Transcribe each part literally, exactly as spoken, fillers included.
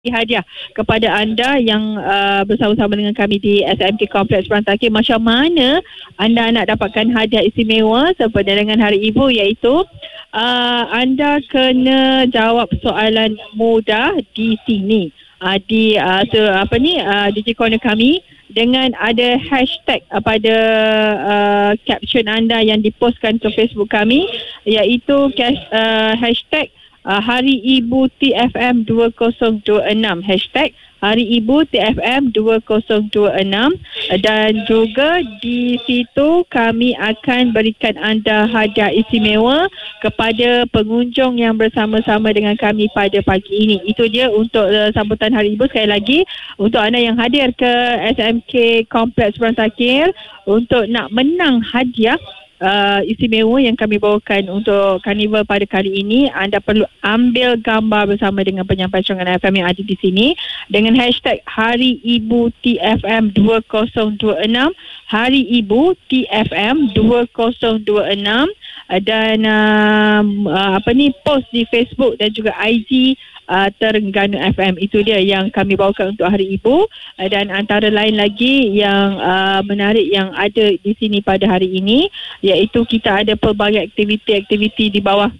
hadiah kepada anda yang uh, bersama-sama dengan kami di S M K Kompleks Berantakir. Macam mana anda nak dapatkan hadiah istimewa sempena dengan Hari Ibu, iaitu uh, anda kena jawab soalan mudah di sini uh, di uh, so, apa ni uh, D J Corner kami, dengan ada hashtag uh, pada uh, caption anda yang dipostkan ke Facebook kami, iaitu cash, uh, hashtag Uh, Hari Ibu T F M dua kosong dua enam, hashtag Hari Ibu T F M dua kosong dua enam, dan juga di situ kami akan berikan anda hadiah istimewa kepada pengunjung yang bersama-sama dengan kami pada pagi ini. Itu dia untuk uh, sambutan Hari Ibu. Sekali lagi, untuk anda yang hadir ke S M K Kompleks Berantakir untuk nak menang hadiah Uh, istimewa yang kami bawakan untuk karnival pada kali ini, anda perlu ambil gambar bersama dengan penyampai Terengganu F M yang ada di sini dengan hashtag Hari Ibu T F M dua kosong dua enam, Hari Ibu T F M dua kosong dua enam, dan uh, uh, apa ni post di Facebook dan juga I G Uh, Terengganu F M. Itu dia yang kami bawakan untuk Hari Ibu, uh, dan antara lain lagi yang uh, menarik yang ada di sini pada hari ini, iaitu kita ada pelbagai aktiviti-aktiviti di bawah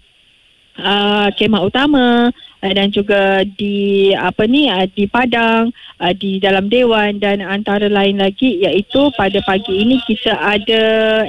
uh, kemah utama, uh, dan juga di apa ni uh, di padang, uh, di dalam dewan, dan antara lain lagi iaitu pada pagi ini kita ada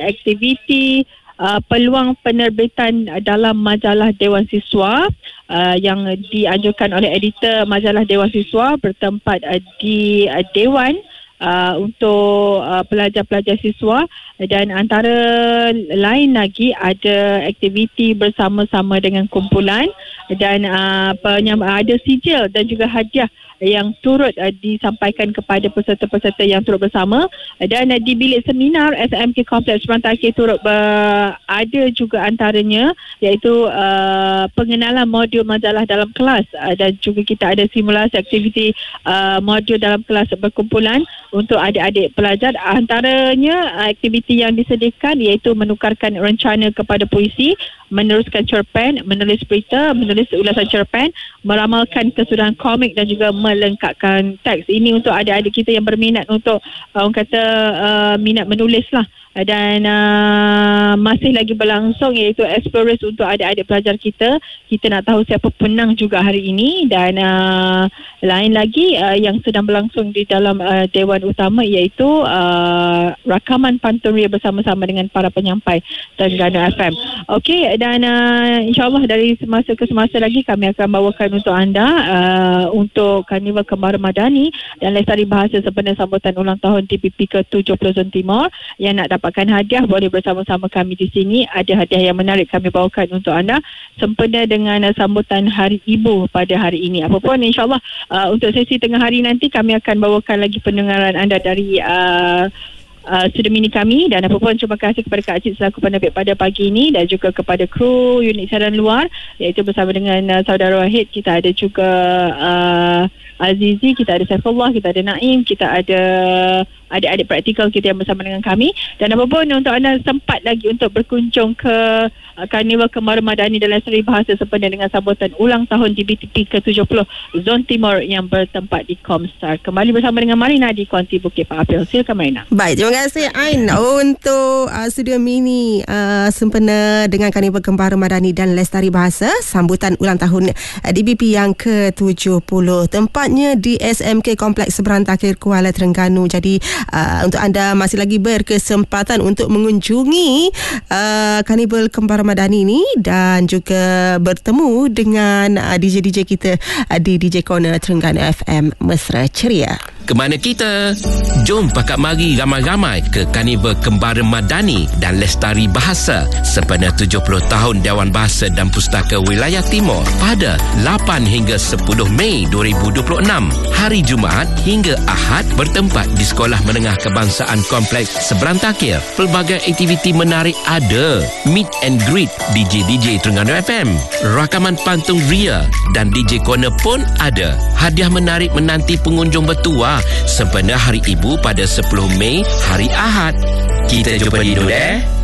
aktiviti Uh, peluang penerbitan dalam majalah Dewan Siswa uh, yang dianjurkan oleh editor majalah Dewan Siswa bertempat uh, di uh, Dewan uh, untuk uh, pelajar-pelajar siswa, dan antara lain lagi ada aktiviti bersama-sama dengan kumpulan, dan uh, penyam- ada sijil dan juga hadiah yang turut uh, disampaikan kepada peserta-peserta yang turut bersama, dan uh, di bilik seminar S M K Kompleks Berantakir turut ber- ada juga antaranya, iaitu uh, pengenalan modul majalah dalam kelas, uh, dan juga kita ada simulasi aktiviti uh, modul dalam kelas berkumpulan untuk adik-adik pelajar. Antaranya uh, aktiviti yang disediakan iaitu menukarkan rencana kepada puisi, meneruskan cerpen, menulis berita, menulis ulasan cerpen, meramalkan kesudahan komik, dan juga melengkapkan teks. Ini untuk adik-adik kita yang berminat untuk uh, orang kata uh, minat menulis lah. Dan uh, masih lagi berlangsung iaitu Explorers untuk adik-adik pelajar kita. Kita nak tahu siapa penang juga hari ini, dan uh, lain lagi uh, yang sedang berlangsung di dalam uh, Dewan Utama iaitu uh, rakaman pantun ria bersama-sama dengan para penyampai Terengganu F M. Okey, dan uh, insyaAllah dari semasa ke semasa lagi kami akan bawakan untuk anda uh, untuk Karnival Kembara Madani dan Lestari Bahasa sempena sambutan ulang tahun T P P ke tujuh puluh Zon Timur. Yang nak dapatkan hadiah boleh bersama-sama kami di sini. Ada hadiah yang menarik kami bawakan untuk anda sempena dengan uh, sambutan Hari Ibu pada hari ini. Apapun, insyaAllah uh, untuk sesi tengah hari nanti kami akan bawakan lagi pendengaran anda dari uh, Uh, studio mini kami. Dan apa pun, terima kasih kepada Kak Cik selaku penerbit pada pagi ini, dan juga kepada kru unit siaran luar, iaitu bersama dengan uh, saudara Wahid. Kita ada juga uh, Azizi, kita ada Saifullah, kita ada Naim, kita ada adik-adik praktikal kita yang bersama dengan kami. Dan apa pun, untuk anda sempat lagi untuk berkunjung ke uh, Karnival Kembara Madani dan Lestari Bahasa sempena dengan sambutan ulang tahun D B T P ke tujuh puluh Zon Timur yang bertempat di Comstar. Kembali bersama dengan Marina di Konti Bukit Pahapil. Silakan Marina. Baik, terima kasih Ain untuk uh, studio mini uh, sempena dengan Karnival Kembara Madani dan Lestari Bahasa sambutan ulang tahun uh, D B P yang ke tujuh puluh. Tempatnya di S M K Kompleks Berantakir, Kuala Terengganu. Jadi uh, untuk anda masih lagi berkesempatan untuk mengunjungi uh, Karnival Kembara Madani ini dan juga bertemu dengan uh, D J-D J kita uh, di D J Corner Terengganu F M. Mesra ceria. Kemana kita? Jom pakat mari ramai-ramai ke Karnival Kembara Madani dan Lestari Bahasa sempena tujuh puluh tahun Dewan Bahasa dan Pustaka Wilayah Timur pada lapan hingga sepuluh Mei dua ribu dua puluh enam, hari Jumaat hingga Ahad, bertempat di Sekolah Menengah Kebangsaan Kompleks Berantakir. Pelbagai aktiviti menarik ada. Meet and greet D J-D J Terengganu F M, rakaman pantun ria, dan D J Corner pun ada. Hadiah menarik menanti pengunjung bertuah sempena Hari Ibu pada sepuluh Mei, hari Ahad. Kita jumpa di dulu eh.